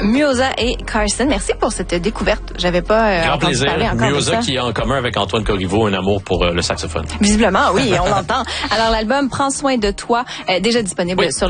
Muoza et Carson. Merci pour cette découverte. J'avais pas grand entendu plaisir. parler encore de Muoza ça. qui a en commun avec Antoine Corriveau un amour pour le saxophone. Visiblement, oui, on l'entend. Alors, l'album Prends soin de toi, déjà disponible sur